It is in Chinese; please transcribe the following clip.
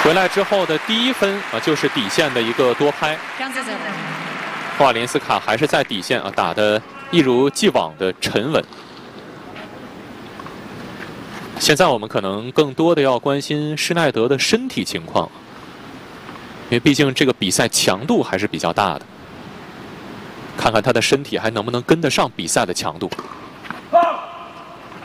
回来之后的第1分啊，就是底线的一个多拍。霍瓦连斯卡还是在底线啊，打得一如既往的沉稳。现在我们可能更多的要关心施耐德的身体情况，因为毕竟这个比赛强度还是比较大的，看看他的身体还能不能跟得上比赛的强度。